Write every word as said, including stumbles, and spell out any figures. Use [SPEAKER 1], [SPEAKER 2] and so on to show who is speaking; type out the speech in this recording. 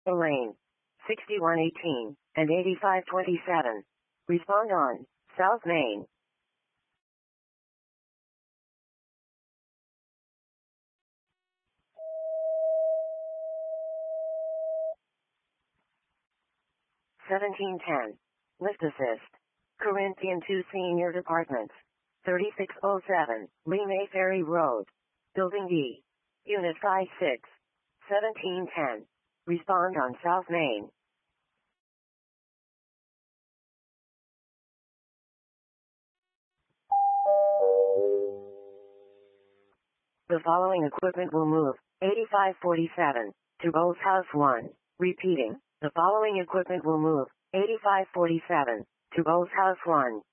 [SPEAKER 1] Elaine, sixty-one eighteen, and eighty-five twenty-seven. Respond on South Main. seventeen ten. Lift assist. Corinthian two Senior Departments. thirty-six oh seven, Lee May Ferry Road. Building D. Unit five six. seventeen ten. Respond on South Main. The following equipment will move. eighty-five forty-seven. To Bowles House one. Repeating. The following equipment will move. eighty-five forty-seven. To Bowles House one.